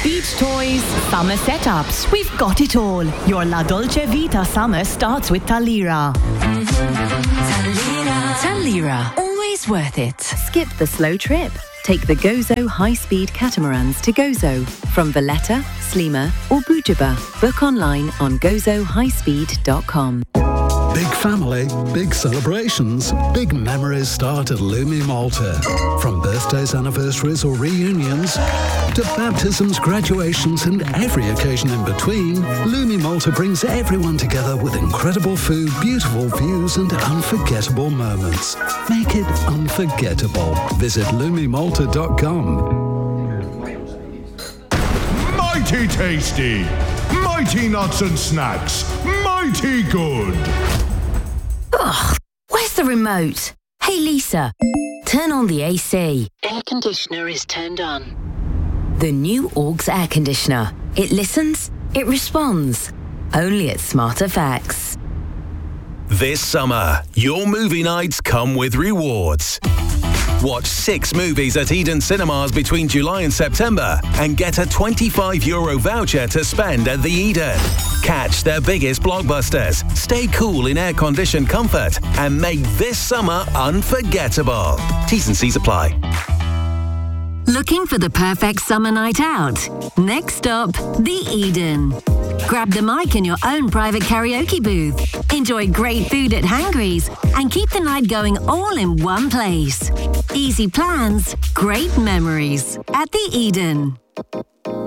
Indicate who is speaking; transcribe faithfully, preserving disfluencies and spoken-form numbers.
Speaker 1: Beach toys, summer setups, we've got it all. Your La Dolce Vita summer starts with Talira.
Speaker 2: Talira. Talira. Always worth it.
Speaker 3: Skip the slow trip. Take the Gozo high-speed catamarans to Gozo from Valletta, Slima or Bujaba. Book online on gozo high speed dot com.
Speaker 4: Big family, big celebrations, big memories start at Lumi Malta. From birthdays, anniversaries or reunions to baptisms, graduations and every occasion in between, Lumi Malta brings everyone together with incredible food, beautiful views and unforgettable moments. Make it unforgettable. Visit lumi malta dot com.
Speaker 5: Mighty tasty, mighty nuts and snacks, mighty good.
Speaker 6: Ugh, where's the remote? Hey Lisa, turn on the A C.
Speaker 7: Air conditioner is turned on.
Speaker 6: The new Augs air conditioner. It listens, it responds. Only at Smart F X.
Speaker 8: This summer, your movie nights come with rewards. Watch six movies at Eden Cinemas between July and September and get a twenty-five euro voucher to spend at the Eden. Catch their biggest blockbusters, stay cool in air-conditioned comfort and make this summer unforgettable. T's and C's apply.
Speaker 9: Looking for the perfect summer night out? Next stop, the Eden. Grab the mic in your own private karaoke booth. Enjoy great food at Hangry's and keep the night going all in one place. Easy plans, great memories at the Eden.